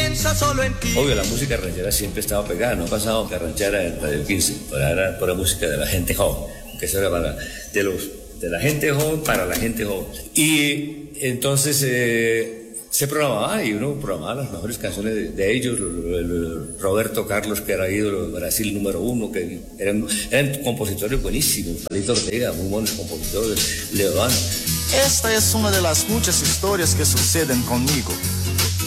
piensa solo en ti. Obvio, la música ranchera siempre estaba pegada, no ha pasado que ranchera en Radio 15, era por la música de la gente joven, que eso era de la gente joven para la gente joven. Y entonces se programaba y uno programaba las mejores canciones de ellos, Roberto Carlos, que era ídolo de Brasil número 1, que eran compositores buenísimos, Palito Ortega, muy buenos compositores, Leodán. Esta es una de las muchas historias que suceden conmigo.